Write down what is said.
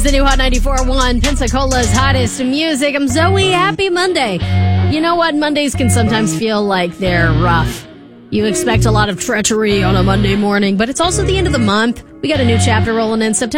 the new Hot 94.1, Pensacola's hottest music. I'm Zoe. Happy Monday. You know what? Mondays can sometimes feel like they're rough. You expect a lot of treachery on a Monday morning, but it's also the end of the month. We got a new chapter rolling in September.